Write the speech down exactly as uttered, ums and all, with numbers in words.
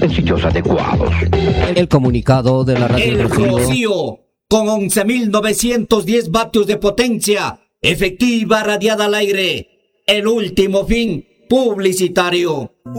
en sitios adecuados. El comunicado de la radio El Rocío. Rocío, con once mil novecientos diez vatios de potencia, efectiva radiada al aire. El último fin publicitario.